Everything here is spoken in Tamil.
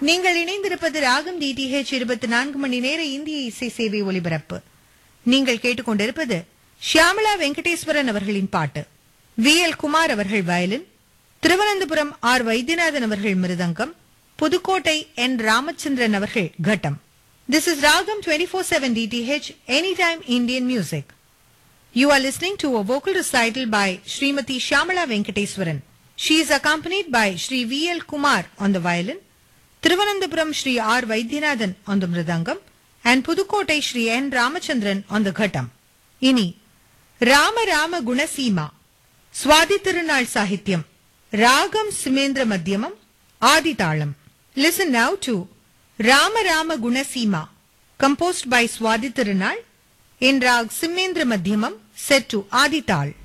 நீங்கள் இணைந்திருப்பது ராகம் DTH 24 மணி நேர இந்திய இசை சேவை ஒலிபரப்பு. நீங்கள் கேட்டுக்கொண்டிருப்பது ஷியாமளா வெங்கடேஸ்வரன் அவர்களின் பாட்டு. VL குமார் அவர்கள் வயலின், திருவனந்தபுரம் R வைத்தியநாதன் அவர்கள் மிருதங்கம், புதுக்கோட்டை N ராமச்சந்திரன் அவர்கள் கட்டம். This is Ragam 24/7 DTH, Anytime Indian Music. You are listening to a vocal recital by Srimati Shyamala Venkateswaran. She is accompanied by Shri VL Kumar on the violin, Thiruvananthapuram Shri R Vaidyanathan on the mridangam, and Pudukottai Shri N Ramachandran on the ghattam. Ini Rama Rama Gunasima, Swadi Tirunal Sahityam, Ragam Simendra Madhyamam, Adi Talam. Listen now to Rama Rama Gunasima, composed by Swadi Tirunal, in Rag Simendra Madhyamam, set to Adi Tal.